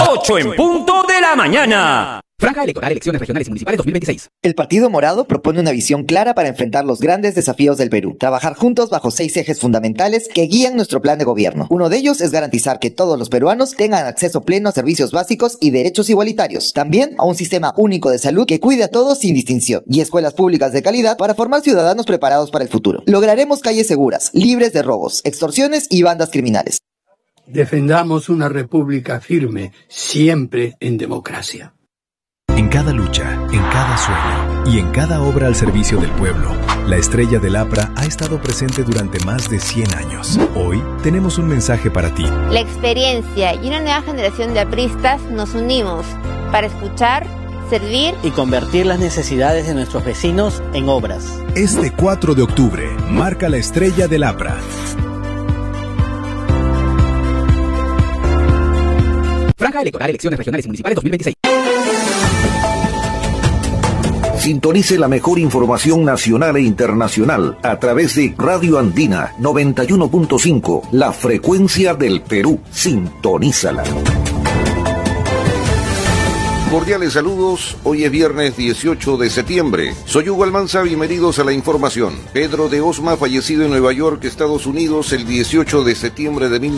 8 en punto de la mañana. Franja electoral, elecciones regionales y municipales 2026. El Partido Morado propone una visión clara para enfrentar los grandes desafíos del Perú. Trabajar juntos bajo 6 ejes fundamentales que guían nuestro plan de gobierno. Uno de ellos es garantizar que todos los peruanos tengan acceso pleno a servicios básicos y derechos igualitarios. También a un sistema único de salud que cuide a todos sin distinción. Y escuelas públicas de calidad para formar ciudadanos preparados para el futuro. Lograremos calles seguras, libres de robos, extorsiones y bandas criminales. Defendamos una república firme, siempre en democracia. En cada lucha, en cada sueño y en cada obra al servicio del pueblo, la estrella del APRA ha estado presente durante más de 100 años. Hoy tenemos un mensaje para ti. La experiencia y una nueva generación de apristas nos unimos para escuchar, servir y convertir las necesidades de nuestros vecinos en obras. Este 4 de octubre, marca la estrella del APRA. Franja electoral, elecciones regionales y municipales 2026. Sintonice la mejor información nacional e internacional a través de Radio Andina 91.5, la frecuencia del Perú. Sintonízala. Cordiales saludos, hoy es viernes 18 de septiembre. Soy Hugo Almanza, bienvenidos a la información. Pedro de Osma, fallecido en Nueva York, Estados Unidos, el 18 de septiembre de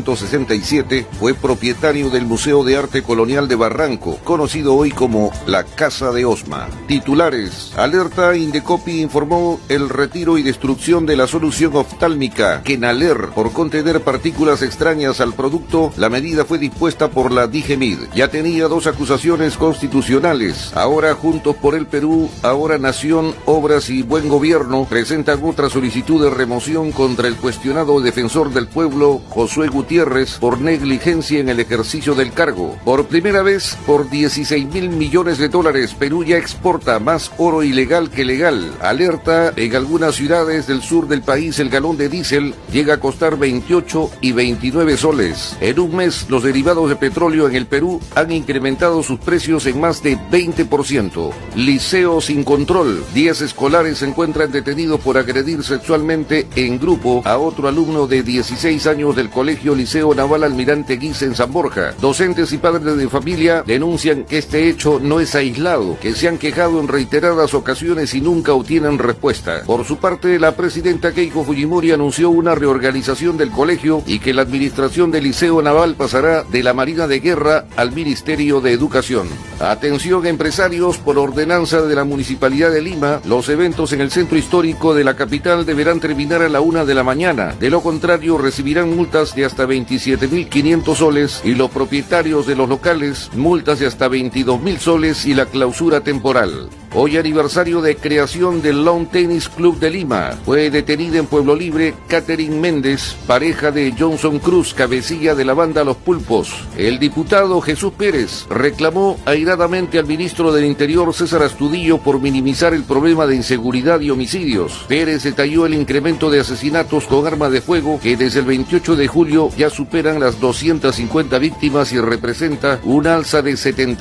1967, fue propietario del Museo de Arte Colonial de Barranco, conocido hoy como la Casa de Osma. Titulares: alerta, Indecopi informó el retiro y destrucción de la solución oftálmica Kenaler por contener partículas extrañas al producto. La medida fue dispuesta por la DIGEMID. Ya tenía 2 acusaciones constitucionales. Ahora Juntos por el Perú, ahora Nación, Obras y Buen Gobierno presentan otra solicitud de remoción contra el cuestionado defensor del pueblo Josué Gutiérrez por negligencia en el ejercicio del cargo. Por primera vez, por 16.000 millones de dólares, Perú ya exporta más oro ilegal que legal. Alerta: en algunas ciudades del sur del país el galón de diésel llega a costar 28 y 29 soles. En un mes, los derivados de petróleo en el Perú han incrementado sus precios en más de 20%. Liceo sin control. 10 escolares se encuentran detenidos por agredir sexualmente en grupo a otro alumno de 16 años del Colegio Liceo Naval Almirante Guise en San Borja. Docentes y padres de familia denuncian que este hecho no es aislado, que se han quejado en reiteradas ocasiones y nunca obtienen respuesta. Por su parte, la presidenta Keiko Fujimori anunció una reorganización del colegio y que la administración del Liceo Naval pasará de la Marina de Guerra al Ministerio de Educación. Atención empresarios, por ordenanza de la Municipalidad de Lima, los eventos en el centro histórico de la capital deberán terminar a la 1 de la mañana. De lo contrario, recibirán multas de hasta 27.500 soles y los propietarios de los locales multas de hasta 22.000 soles y la clausura temporal. Hoy aniversario de creación del Lawn Tennis Club de Lima. Fue detenida en Pueblo Libre Catherine Méndez, pareja de Johnson Cruz, cabecilla de la banda Los Pulpos. El diputado Jesús Pérez reclamó airadamente al ministro del Interior César Astudillo por minimizar el problema de inseguridad y homicidios. Pérez detalló el incremento de asesinatos con arma de fuego que desde el 28 de julio ya superan las 250 víctimas y representa un alza de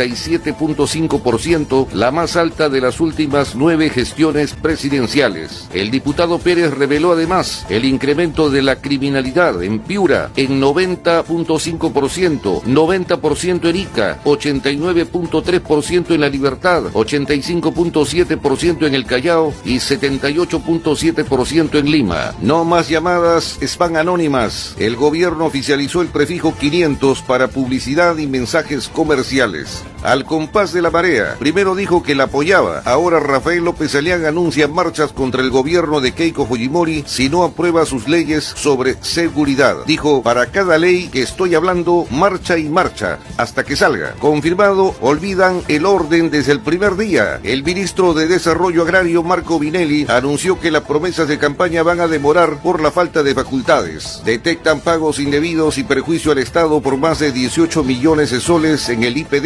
77.5%, la más alta de las últimas 9 gestiones presidenciales. El diputado Pérez reveló además el incremento de la criminalidad en Piura en 90.5%, 90% en Ica, 89.3% en La Libertad, 85.7% en el Callao y 78.7% en Lima. No más llamadas spam anónimas. El gobierno oficializó el prefijo 500 para publicidad y mensajes comerciales. Al compás de la marea, primero dijo que la apoyaba. Ahora Rafael López Aliaga anuncia marchas contra el gobierno de Keiko Fujimori si no aprueba sus leyes sobre seguridad. Dijo: para cada ley que estoy hablando, marcha y marcha, hasta que salga. Confirmado, olvidan el orden desde el primer día. El ministro de Desarrollo Agrario, Marco Vinelli, anunció que las promesas de campaña van a demorar por la falta de facultades. Detectan pagos indebidos y perjuicio al Estado por más de 18 millones de soles en el IPD por los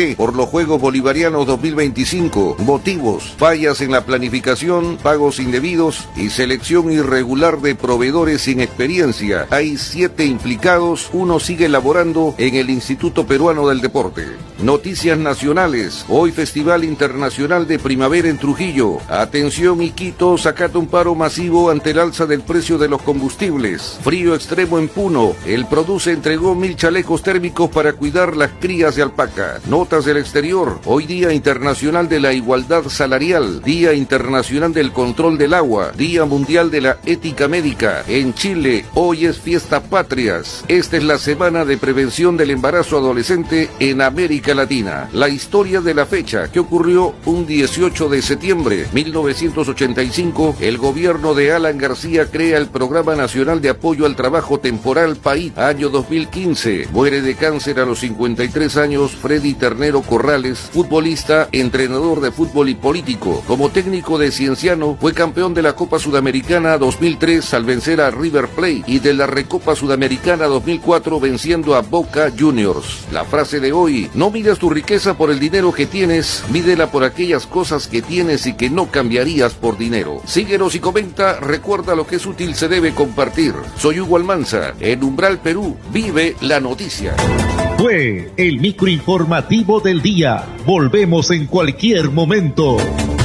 los Juegos Bolivarianos 2025. Motivos: fallas en la planificación, pagos indebidos y selección irregular de proveedores sin experiencia. Hay 7 implicados, uno sigue laborando en el Instituto Peruano del Deporte. Noticias nacionales: hoy Festival Internacional de Primavera en Trujillo. Atención Iquitos, acata un paro masivo ante el alza del precio de los combustibles. Frío extremo en Puno, el Produce entregó 1000 chalecos térmicos para cuidar las crías de alpaca. Notas del exterior: hoy Día Internacional de la Igualdad Salarial, Día Internacional del Control del Agua, Día Mundial de la Ética Médica. En Chile, hoy es Fiesta Patrias. Esta es la semana de prevención del embarazo adolescente en América Latina. La historia de la fecha, que ocurrió un 18 de septiembre 1985, el gobierno de Alan García crea el Programa Nacional de Apoyo al Trabajo Temporal PAIT. Año 2015, muere de cáncer a los 53 años Freddy Ternero Corrales, futbolista, entrenador de fútbol y político. Como técnico de Cienciano, fue campeón de la Copa Sudamericana 2003 al vencer a River Plate y de la Recopa Sudamericana 2004 venciendo a Boca Juniors. La frase de hoy: no midas tu riqueza por el dinero que tienes, mídela por aquellas cosas que tienes y que no cambiarías por dinero. Síguenos y comenta, recuerda, lo que es útil se debe compartir. Soy Hugo Almanza, en Umbral Perú, vive la noticia. Fue el microinformativo del día. Volvemos en cualquier momento.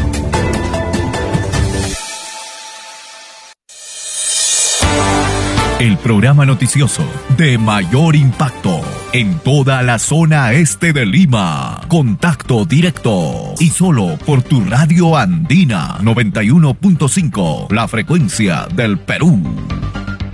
El programa noticioso de mayor impacto en toda la zona este de Lima. Contacto directo y solo por tu radio andina 91.5, la frecuencia del Perú.